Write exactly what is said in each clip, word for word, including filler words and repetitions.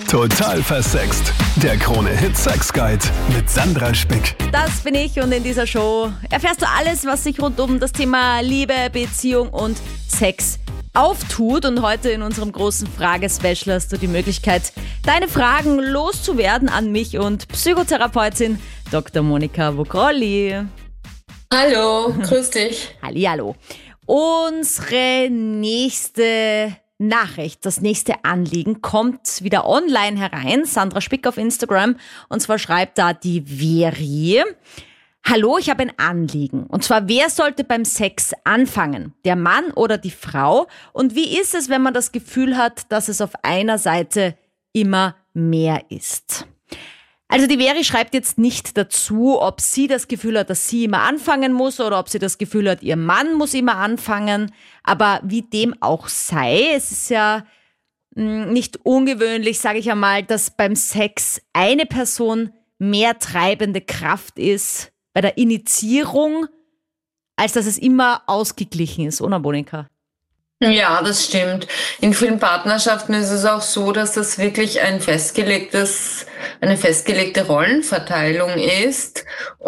Total versext. Der Krone-Hit Sex Guide mit Sandra Spick. Das bin ich und in dieser Show erfährst du alles, was sich rund um das Thema Liebe, Beziehung und Sex auftut. Und heute in unserem großen Fragespecial hast du die Möglichkeit, deine Fragen loszuwerden an mich und Psychotherapeutin Doktor Monika Vogrolli. Hallo, grüß dich. Hallihallo. Unsere nächste Nachricht, das nächste Anliegen kommt wieder online herein. Sandra Spick auf Instagram. Und zwar schreibt da die Veri: Hallo, ich habe ein Anliegen. Und zwar, wer sollte beim Sex anfangen? Der Mann oder die Frau? Und wie ist es, wenn man das Gefühl hat, dass es auf einer Seite immer mehr ist? Also die Veri schreibt jetzt nicht dazu, ob sie das Gefühl hat, dass sie immer anfangen muss oder ob sie das Gefühl hat, ihr Mann muss immer anfangen. Aber wie dem auch sei, es ist ja mh, nicht ungewöhnlich, sage ich einmal, dass beim Sex eine Person mehr treibende Kraft ist bei der Initiierung, als dass es immer ausgeglichen ist, oder Monika? Ja, das stimmt. In vielen Partnerschaften ist es auch so, dass das wirklich ein festgelegtes, eine festgelegte Rollenverteilung ist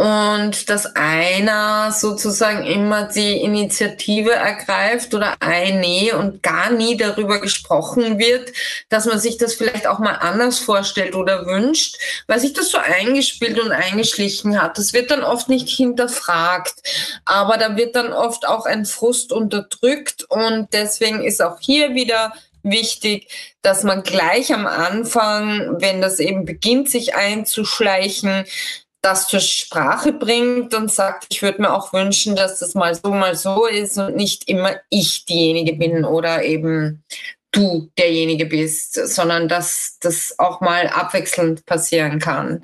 und dass einer sozusagen immer die Initiative ergreift oder eine und gar nie darüber gesprochen wird, dass man sich das vielleicht auch mal anders vorstellt oder wünscht, weil sich das so eingespielt und eingeschlichen hat. Das wird dann oft nicht hinterfragt, aber da wird dann oft auch ein Frust unterdrückt und deswegen ist auch hier wieder wichtig, dass man gleich am Anfang, wenn das eben beginnt, sich einzuschleichen, das zur Sprache bringt und sagt, ich würde mir auch wünschen, dass das mal so, mal so ist und nicht immer ich diejenige bin oder eben du derjenige bist, sondern dass das auch mal abwechselnd passieren kann.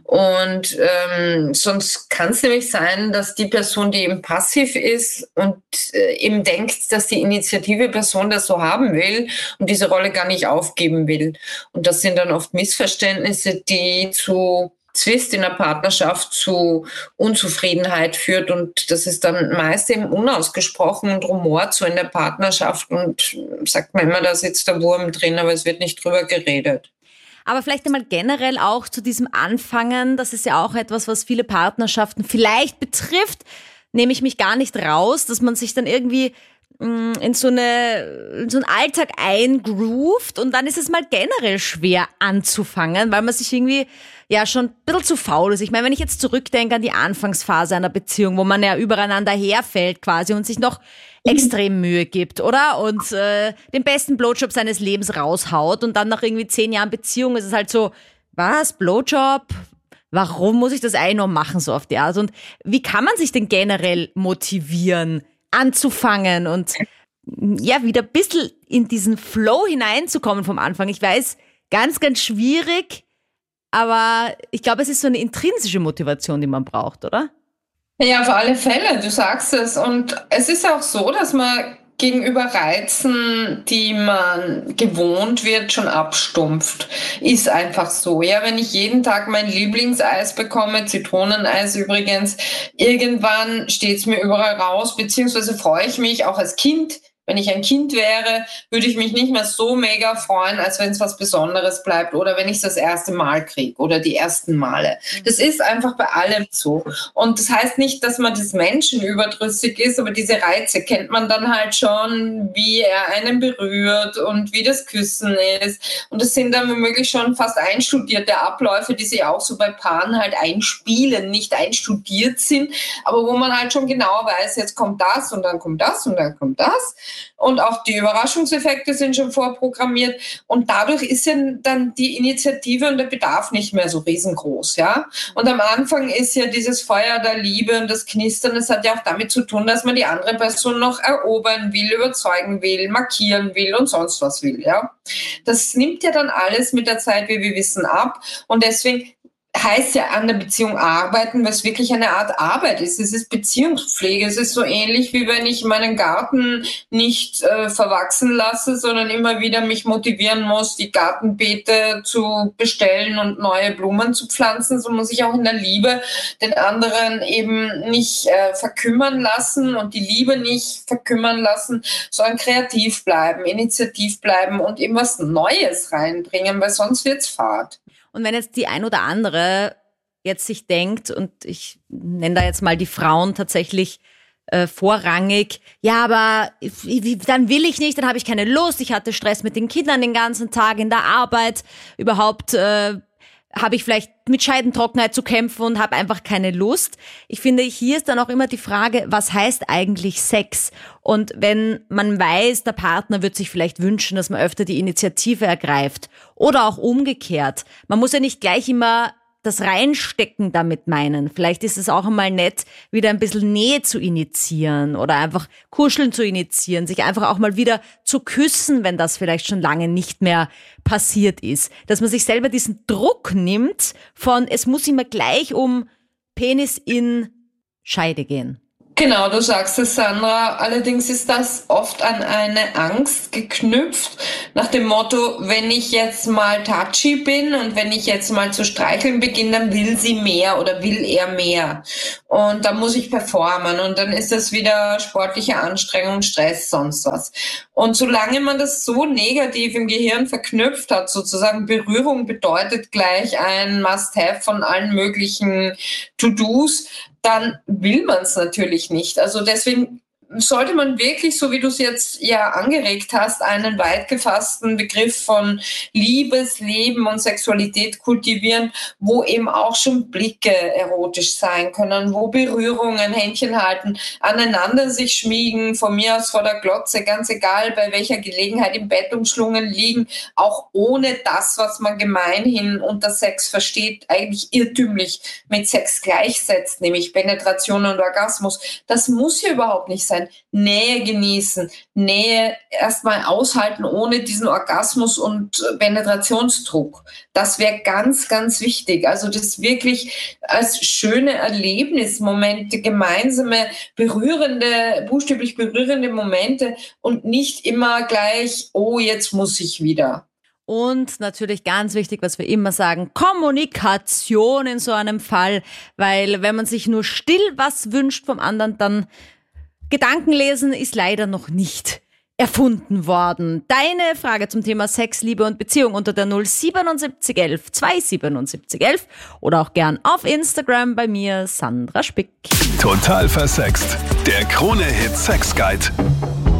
Und ähm, sonst kann es nämlich sein, dass die Person, die eben passiv ist und äh, eben denkt, dass die initiative Person das so haben will und diese Rolle gar nicht aufgeben will. Und das sind dann oft Missverständnisse, die zu Zwist in der Partnerschaft, zu Unzufriedenheit führt und das ist dann meist eben unausgesprochen und rumort so in der Partnerschaft und sagt man immer, da sitzt der Wurm drin, aber es wird nicht drüber geredet. Aber vielleicht einmal generell auch zu diesem Anfangen, das ist ja auch etwas, was viele Partnerschaften vielleicht betrifft, nehme ich mich gar nicht raus, dass man sich dann irgendwie in so, eine, in so einen Alltag eingroovt und dann ist es mal generell schwer anzufangen, weil man sich irgendwie ja schon ein bisschen zu faul ist. Ich meine, wenn ich jetzt zurückdenke an die Anfangsphase einer Beziehung, wo man ja übereinander herfällt quasi und sich noch extrem Mühe gibt, oder? Und äh, den besten Blowjob seines Lebens raushaut und dann nach irgendwie zehn Jahren Beziehung ist es halt so, was, Blowjob? Warum muss ich das eigentlich noch machen so auf die Art? Und wie kann man sich denn generell motivieren, anzufangen und ja, wieder ein bisschen in diesen Flow hineinzukommen vom Anfang. Ich weiß, ganz, ganz schwierig, aber ich glaube, es ist so eine intrinsische Motivation, die man braucht, oder? Ja, auf alle Fälle, du sagst es. Und es ist auch so, dass man gegenüber Reizen, die man gewohnt wird, schon abstumpft. Ist einfach so. Ja, wenn ich jeden Tag mein Lieblingseis bekomme, Zitroneneis übrigens, irgendwann steht es mir überall raus, beziehungsweise freue ich mich auch als Kind. Wenn ich ein Kind wäre, würde ich mich nicht mehr so mega freuen, als wenn es was Besonderes bleibt oder wenn ich es das erste Mal kriege oder die ersten Male. Das ist einfach bei allem so. Und das heißt nicht, dass man des Menschen überdrüssig ist, aber diese Reize kennt man dann halt schon, wie er einen berührt und wie das Küssen ist. Und das sind dann womöglich schon fast einstudierte Abläufe, die sich auch so bei Paaren halt einspielen, nicht einstudiert sind, aber wo man halt schon genau weiß, jetzt kommt das und dann kommt das und dann kommt das. Und auch die Überraschungseffekte sind schon vorprogrammiert. Und dadurch ist ja dann die Initiative und der Bedarf nicht mehr so riesengroß, ja. Und am Anfang ist ja dieses Feuer der Liebe und das Knistern, das hat ja auch damit zu tun, dass man die andere Person noch erobern will, überzeugen will, markieren will und sonst was will, ja. Das nimmt ja dann alles mit der Zeit, wie wir wissen, ab. Und deswegen heißt ja an der Beziehung arbeiten, weil es wirklich eine Art Arbeit ist. Es ist Beziehungspflege. Es ist so ähnlich, wie wenn ich meinen Garten nicht äh, verwachsen lasse, sondern immer wieder mich motivieren muss, die Gartenbeete zu bestellen und neue Blumen zu pflanzen. So muss ich auch in der Liebe den anderen eben nicht äh, verkümmern lassen und die Liebe nicht verkümmern lassen, sondern kreativ bleiben, initiativ bleiben und eben was Neues reinbringen, weil sonst wird's fad. Und wenn jetzt die ein oder andere jetzt sich denkt, und ich nenne da jetzt mal die Frauen tatsächlich äh, vorrangig, ja, aber wie, dann will ich nicht, dann habe ich keine Lust, ich hatte Stress mit den Kindern den ganzen Tag in der Arbeit, überhaupt äh, habe ich vielleicht mit Scheidentrockenheit zu kämpfen und habe einfach keine Lust. Ich finde, hier ist dann auch immer die Frage, was heißt eigentlich Sex? Und wenn man weiß, der Partner wird sich vielleicht wünschen, dass man öfter die Initiative ergreift oder auch umgekehrt. Man muss ja nicht gleich immer das Reinstecken damit meinen. Vielleicht ist es auch einmal nett, wieder ein bisschen Nähe zu initiieren oder einfach Kuscheln zu initiieren, sich einfach auch mal wieder zu küssen, wenn das vielleicht schon lange nicht mehr passiert ist. Dass man sich selber diesen Druck nimmt von, es muss immer gleich um Penis in Scheide gehen. Genau, du sagst es, Sandra. Allerdings ist das oft an eine Angst geknüpft, nach dem Motto, wenn ich jetzt mal touchy bin und wenn ich jetzt mal zu streicheln beginne, dann will sie mehr oder will er mehr. Und dann muss ich performen und dann ist das wieder sportliche Anstrengung, Stress, sonst was. Und solange man das so negativ im Gehirn verknüpft hat, sozusagen Berührung bedeutet gleich ein Must-Have von allen möglichen To-Dos, dann will man es natürlich nicht. Also deswegen sollte man wirklich, so wie du es jetzt ja angeregt hast, einen weit gefassten Begriff von Liebes, Leben und Sexualität kultivieren, wo eben auch schon Blicke erotisch sein können, wo Berührungen, Händchen halten, aneinander sich schmiegen, von mir aus vor der Glotze, ganz egal bei welcher Gelegenheit, im Bett umschlungen liegen, auch ohne das, was man gemeinhin unter Sex versteht, eigentlich irrtümlich mit Sex gleichsetzt, nämlich Penetration und Orgasmus. Das muss hier überhaupt nicht sein. Nähe genießen, Nähe erstmal aushalten ohne diesen Orgasmus und Penetrationsdruck. Das wäre ganz, ganz wichtig. Also das wirklich als schöne Erlebnismomente, gemeinsame, berührende, buchstäblich berührende Momente und nicht immer gleich, oh, jetzt muss ich wieder. Und natürlich ganz wichtig, was wir immer sagen, Kommunikation in so einem Fall, weil wenn man sich nur still was wünscht vom anderen, dann Gedankenlesen ist leider noch nicht erfunden worden. Deine Frage zum Thema Sex, Liebe und Beziehung unter der null siebenundsiebzig elf zweihundertsiebenundsiebzig elf oder auch gern auf Instagram bei mir, Sandra Spick. Total versext. Der Krone-Hit Sex Guide.